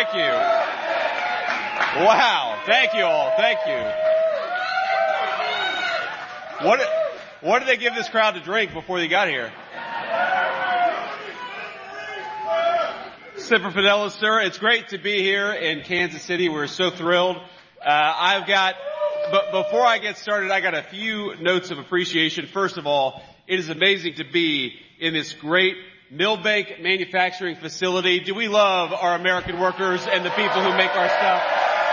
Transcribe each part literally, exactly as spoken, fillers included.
Thank you. Wow. Thank you all. Thank you. What, what did they give this crowd to drink before they got here? Semper Fidelis, sir. It's great to be here in Kansas City. We're so thrilled. Uh, I've got, but before I get started, I got a few notes of appreciation. First of all, it is amazing to be in this great Millbank manufacturing facility. Do we love our American workers and the people who make our stuff?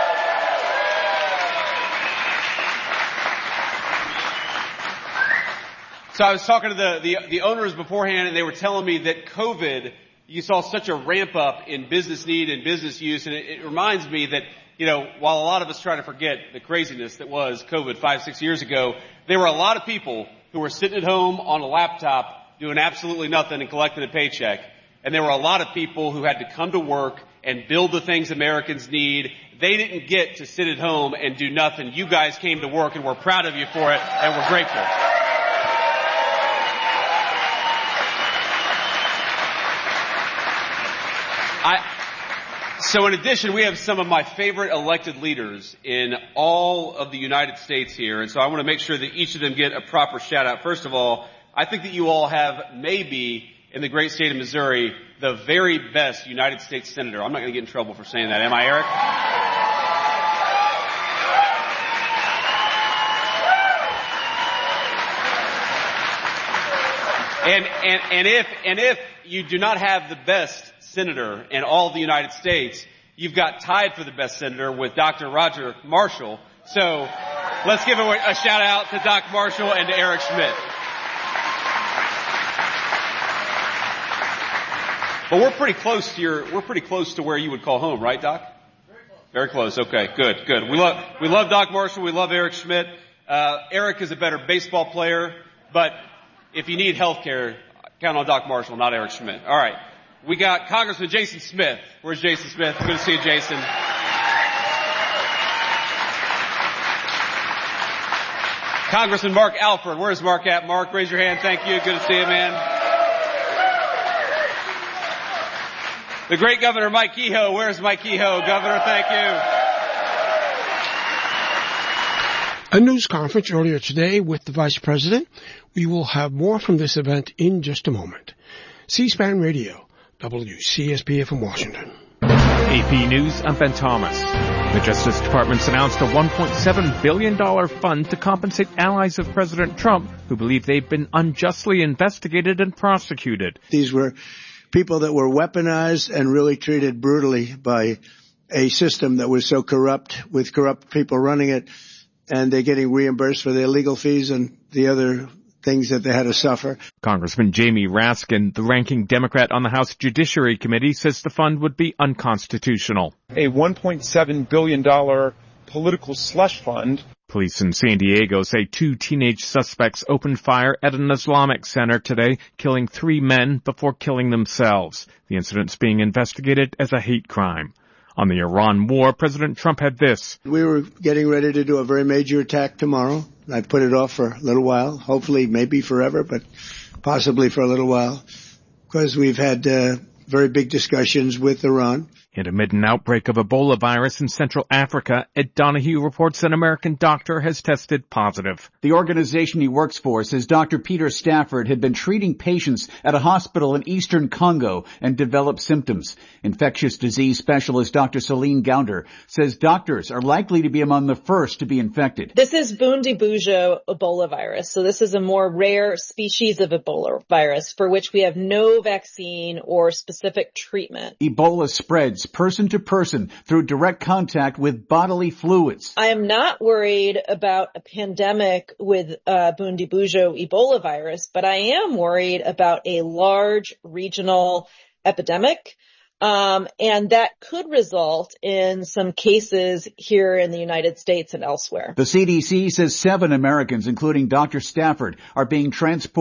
So I was talking to the, the, the owners beforehand, and they were telling me that COVID, you saw such a ramp up in business need and business use, and it, it reminds me that, you know, while a lot of us try to forget the craziness that was COVID five, six years ago, there were a lot of people who were sitting at home on a laptop doing absolutely nothing and collecting a paycheck. And there were a lot of people who had to come to work and build the things Americans need. They didn't get to sit at home and do nothing. You guys came to work, and we're proud of you for it, and we're grateful. I, so in addition, we have some of my favorite elected leaders in all of the United States here, and so I want to make sure that each of them get a proper shout out. First of all, I think that you all have maybe in the great state of Missouri the very best United States senator. I'm not going to get in trouble for saying that, am I, Eric? And, and, and if, and if you do not have the best senator in all of the United States, you've got tied for the best senator with Doctor Roger Marshall. So let's give a, a shout out to Doc Marshall and to Eric Schmidt. But we're pretty close to your, we're pretty close to where you would call home, right, Doc? Very close. Very close. Okay, good, good. We love, we love Doc Marshall. We love Eric Schmidt. Uh, Eric is a better baseball player, but if you need health care, count on Doc Marshall, not Eric Schmidt. All right. We got Congressman Jason Smith. Where's Jason Smith? Good to see you, Jason. Congressman Mark Alford. Where's Mark at? Mark, raise your hand. Thank you. Good to see you, man. The great Governor Mike Kehoe. Where's Mike Kehoe? Governor, thank you. A news conference earlier today with the Vice President. We will have more from this event in just a moment. C-SPAN Radio, W C S P F in Washington. A P News, I'm Ben Thomas. The Justice Department's announced a one point seven billion dollars fund to compensate allies of President Trump who believe they've been unjustly investigated and prosecuted. These were people that were weaponized and really treated brutally by a system that was so corrupt, with corrupt people running it, and they're getting reimbursed for their legal fees and the other things that they had to suffer. Congressman Jamie Raskin, the ranking Democrat on the House Judiciary Committee, says the fund would be unconstitutional. A one point seven billion dollars political slush fund. Police in San Diego say two teenage suspects opened fire at an Islamic center today, killing three men before killing themselves. The incident's being investigated as a hate crime. On the Iran war, President Trump had this. We were getting ready to do a very major attack tomorrow. I put it off for a little while, hopefully maybe forever, but possibly for a little while, because we've had uh, very big discussions with Iran. And amid an outbreak of Ebola virus in Central Africa, Ed Donahue reports an American doctor has tested positive. The organization he works for says Doctor Peter Stafford had been treating patients at a hospital in eastern Congo and developed symptoms. Infectious disease specialist Doctor Celine Gounder says doctors are likely to be among the first to be infected. This is Bundibugyo Ebola virus. So this is a more rare species of Ebola virus for which we have no vaccine or specific treatment. Ebola spreads person to person through direct contact with bodily fluids. I am not worried about a pandemic with uh, Bundibugyo Ebola virus, but I am worried about a large regional epidemic. Um, and that could result in some cases here in the United States and elsewhere. The C D C says seven Americans, including Doctor Stafford, are being transported